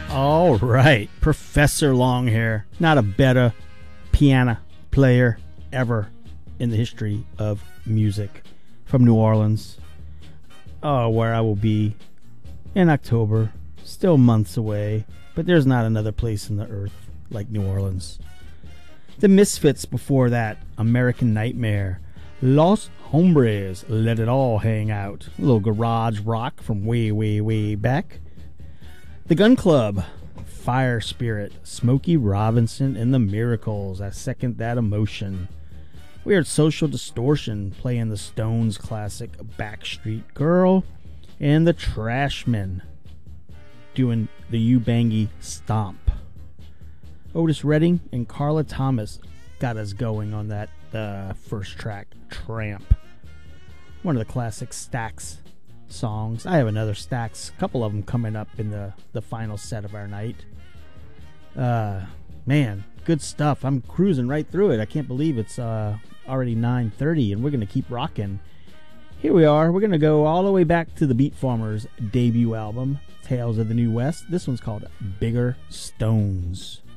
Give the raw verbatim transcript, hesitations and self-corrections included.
All right, Professor Longhair. Not a better piano player ever in the history of music. From New Orleans. Oh, where I will be in October. Still months away, but there's not another place in the earth like New Orleans. The Misfits before that. American Nightmare. Los Hombres, Let It All Hang Out. A little garage rock from way, way, way back. The Gun Club, Fire Spirit, Smokey Robinson and the Miracles. I second that emotion. We heard Social Distortion playing the Stones classic Backstreet Girl, and the Trashmen doing the U-Bangy Stomp. Otis Redding and Carla Thomas got us going on that uh, first track, Tramp. One of the classic Stax songs. I have another Stax, a couple of them coming up in the, the final set of our night. Uh, man, good stuff. I'm cruising right through it. I can't believe it's uh, already nine thirty, and we're going to keep rocking. Here we are. We're going to go all the way back to the Beat Farmers' debut album, Tales of the New West. This one's called Bigger Stones.